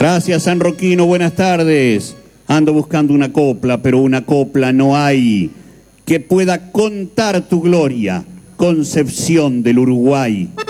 Gracias, sanroquino, buenas tardes. Ando buscando una copla, pero una copla no hay que pueda contar tu gloria, Concepción del Uruguay.